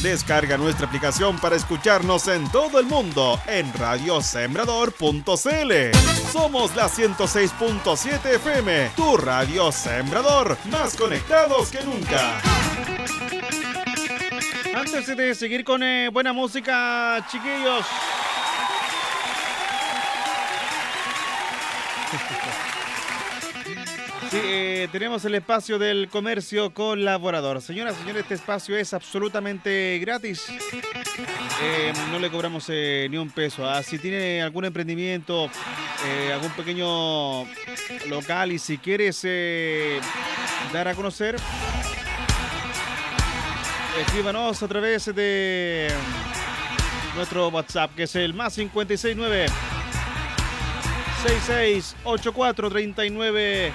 Descarga nuestra aplicación para escucharnos en todo el mundo en radiosembrador.cl. Somos la 106.7 FM, tu radio Sembrador, más conectados que nunca. Antes de seguir con buena música, chiquillos. Sí, tenemos el espacio del comercio colaborador. Señoras y señores, este espacio es absolutamente gratis. No le cobramos ni un peso. Si tiene algún emprendimiento, algún pequeño local y si quieres dar a conocer, escríbanos a través de nuestro WhatsApp, que es el más 569 6684 3914.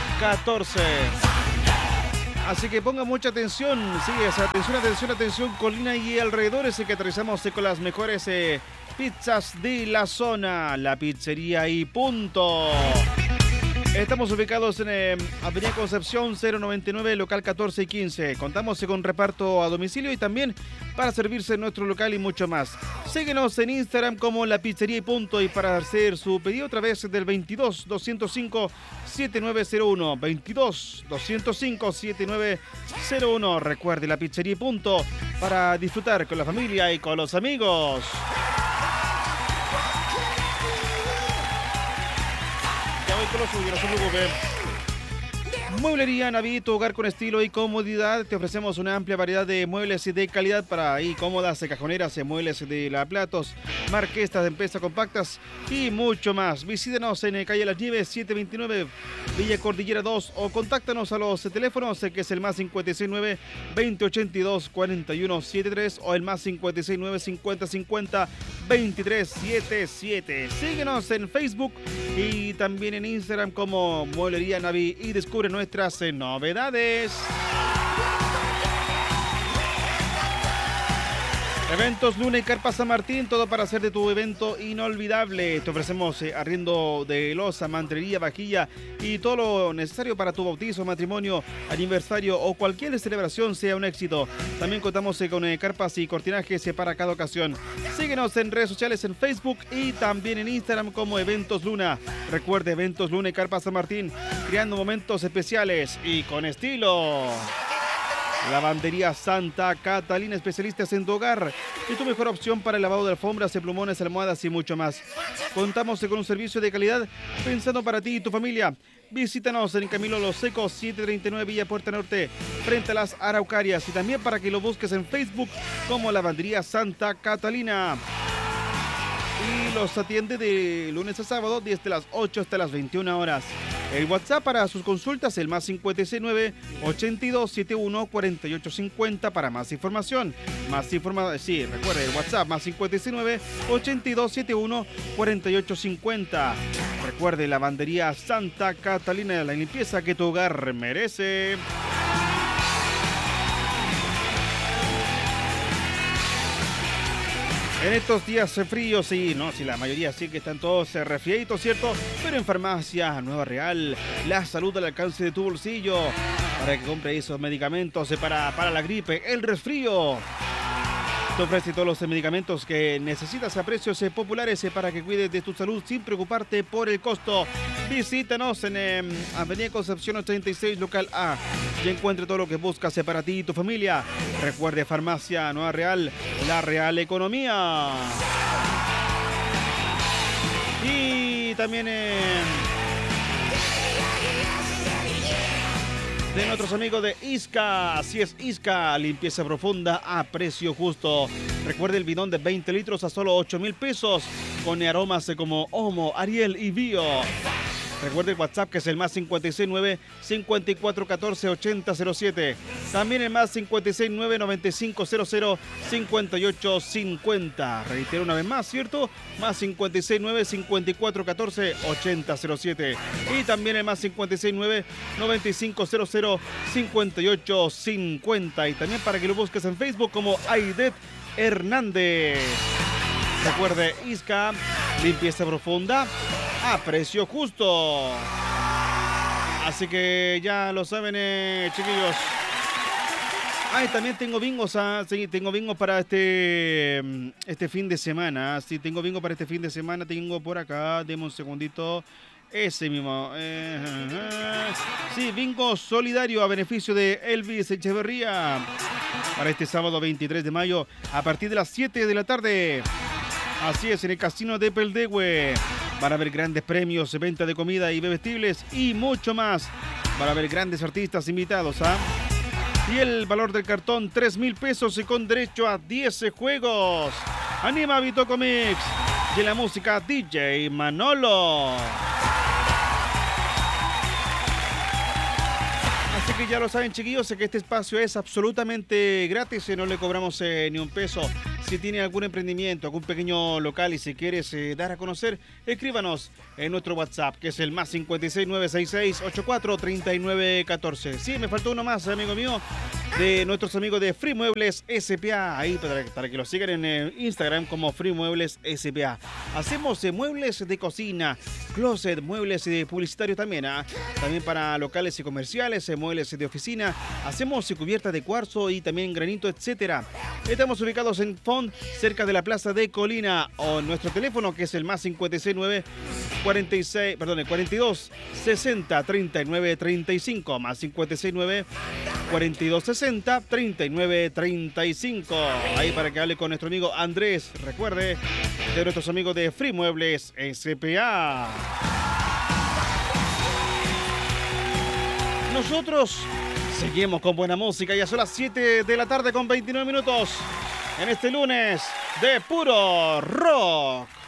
Así que ponga mucha atención, sí, atención, Colina y alrededores, que aterrizamos con las mejores pizzas de la zona, la pizzería y punto. Estamos ubicados en Avenida Concepción 099, local 14 y 15. Contamos con reparto a domicilio y también para servirse en nuestro local y mucho más. Síguenos en Instagram como La Pizzería y Punto, y para hacer su pedido a través del 22 205 7901. 22 205 7901. Recuerde, La Pizzería y Punto, para disfrutar con la familia y con los amigos. No se preocupe. Mueblería Naví, tu hogar con estilo y comodidad. Te ofrecemos una amplia variedad de muebles de calidad para cómodas, cajoneras, muebles de platos, marquesas de mesa compactas y mucho más. Visítenos en calle Las Nieves 729, Villa Cordillera 2, o contáctanos a los teléfonos, que es el más 569 2082 4173 o el más 569 5050 2377. Síguenos en Facebook y también en Instagram como Mueblería Naví y descubre nuestras novedades. Eventos Luna y Carpa San Martín, todo para hacer de tu evento inolvidable. Te ofrecemos arriendo de loza, mantelería, vajilla y todo lo necesario para tu bautizo, matrimonio, aniversario o cualquier celebración sea un éxito. También contamos con carpas y cortinajes para cada ocasión. Síguenos en redes sociales, en Facebook y también en Instagram como Eventos Luna. Recuerde, Eventos Luna y Carpa San Martín, creando momentos especiales y con estilo. Lavandería Santa Catalina, especialistas en tu hogar y tu mejor opción para el lavado de alfombras, plumones, almohadas y mucho más. Contamos con un servicio de calidad pensando para ti y tu familia. Visítanos en Camilo Los Secos 739, Villa Puerta Norte, frente a las Araucarias, y también para que lo busques en Facebook como Lavandería Santa Catalina. Y los atiende de lunes a sábado, desde las 8 hasta las 21 horas. El WhatsApp para sus consultas, el más 569 8271 4850 para más información. Sí, recuerde, el WhatsApp más 569 8271 4850. Recuerde, Lavandería Santa Catalina, la limpieza que tu hogar merece. En estos días fríos, sí, la mayoría sí que están todos resfriaditos, ¿cierto? Pero en Farmacia Nueva Real, la salud al alcance de tu bolsillo, para que compre esos medicamentos para la gripe, el resfrío. Te ofrece todos los medicamentos que necesitas a precios populares para que cuides de tu salud sin preocuparte por el costo. Visítanos en Avenida Concepción 86, local A, y encuentre todo lo que buscas para ti y tu familia. Recuerde, Farmacia Nueva Real, la real economía. Y también de nuestros amigos de Isca. Así es, Isca, limpieza profunda a precio justo. Recuerde, el bidón de 20 litros a solo 8,000 pesos, con aromas como Homo, Ariel y Bio. Recuerde el WhatsApp, que es el más 569 5414 8007. También el más 569 9500 5850. Reitero una vez más, ¿cierto? Más 569 5414 8007. Y también el más 569 9500 5850. Y también para que lo busques en Facebook como Aidet Hernández. Recuerde, Isca, limpieza profunda a precio justo. Así que ya lo saben, chiquillos. Ah, y también tengo bingos, sí, tengo bingos para este fin de semana. Sí, tengo bingo para este fin de semana. Tengo por acá, deme un segundito. Ese mismo. Sí, bingo solidario a beneficio de Elvis Echeverría. Para este sábado 23 de mayo, a partir de las 7 de la tarde. Así es, en el Casino de Peldehue. Van a haber grandes premios, venta de comida y bebestibles y mucho más. Van a haber grandes artistas invitados, Y el valor del cartón, 3.000 pesos y con derecho a 10 juegos. Anima Vito Comics. Y en la música, DJ Manolo. Así que ya lo saben, chiquillos, que este espacio es absolutamente gratis, no le cobramos ni un peso. Si tiene algún emprendimiento, algún pequeño local y si quieres dar a conocer, escríbanos en nuestro WhatsApp, que es el más 56966843914. Sí, me faltó uno más, amigo mío, de nuestros amigos de Free Muebles S.p.A. Ahí para que lo sigan en Instagram como Free Muebles S.p.A. Hacemos muebles de cocina, closet, muebles publicitarios también, también para locales y comerciales, muebles de oficina. Hacemos cubierta de cuarzo y también granito, etcétera. Estamos ubicados en Font, cerca de la Plaza de Colina, o en nuestro teléfono, que es el más 42 60 39 35, más 569 42 60 39 35. Ahí para que hable con nuestro amigo Andrés. Recuerde, de nuestros amigos de Free Muebles S.p.A. Nosotros seguimos con buena música. Ya son las 7 de la tarde con 29 minutos. En este lunes de puro rock.